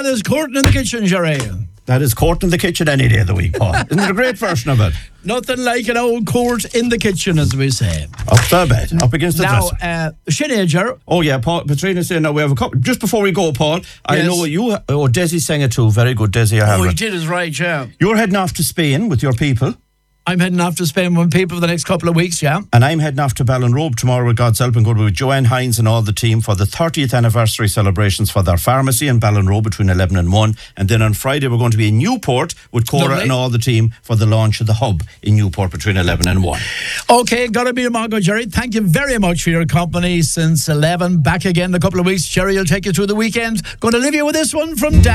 That is Courting in the Kitchen, Jerry. That is Courting in the Kitchen any day of the week, Paul. Isn't it a great version of it? Nothing like an old court in the kitchen, as we say. Up the bed, up against the dresser. Now, Sinead. Oh yeah, Paul. Patrina's saying now we have a couple. Just before we go, Paul, I Yes. know you. Oh, Desi sang it too. Very good, Desi. I have Oh, he it. did his right, yeah. You're heading off to Spain with your people. I'm heading off to Spain with people for the next couple of weeks, yeah. And I'm heading off to Ballinrobe tomorrow with God's help and good with Joanne Hines and all the team for the 30th anniversary celebrations for their pharmacy in Ballinrobe between 11 and 1. And then on Friday we're going to be in Newport with Cora Lovely. and all the team for the launch of the hub in Newport between 11 and 1. Okay, gotta be a Mongo, Jerry. Thank you very much for your company since 11. Back again in a couple of weeks. Jerry will take you through the weekend. Going to leave you with this one from Dan.